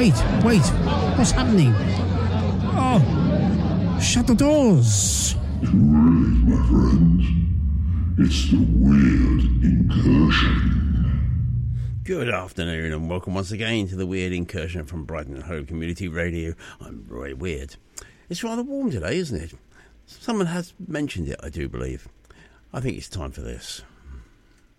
Wait, what's happening? Oh, shut the doors. Too late, my friends. It's the Weird Incursion. Good afternoon and welcome once again to the Weird Incursion from Brighton and Hove Community Radio. I'm Roy Weird. It's rather warm today, isn't it? Someone has mentioned it, I do believe. I think it's time for this.